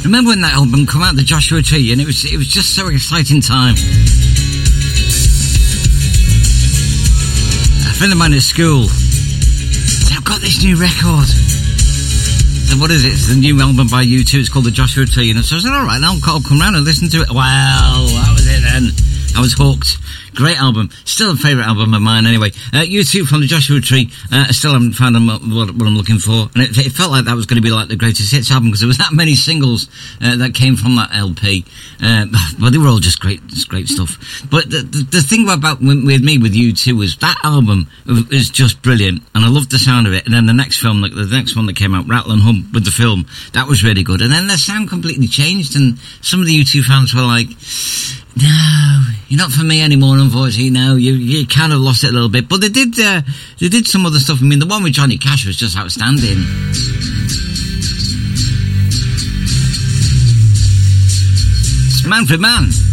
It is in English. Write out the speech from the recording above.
remember when that album came out, the Joshua Tree, and it was just so exciting time. A friend of mine at school said, I've got this new record. I said, what is it? It's the new album by U2. It's called the Joshua Tree. And so I said, all right, I'll come round and listen to it. Well, that was it then. I was hooked. Great album. Still a favourite album of mine anyway. U2 from the Joshua Tree. I still haven't found what I'm looking for. And it felt like that was going to be like the greatest hits album because there was that many singles that came from that LP. But they were all just great stuff. But the thing about with me with U2 was that album is just brilliant. And I loved the sound of it. And then the next one that came out, Rattle and Hum with the film, that was really good. And then the sound completely changed. And some of the U2 fans were like, no, you're not for me anymore, unfortunately. No, you kind of lost it a little bit. But they did some other stuff. I mean, the one with Johnny Cash was just outstanding. It's Manfred Mann.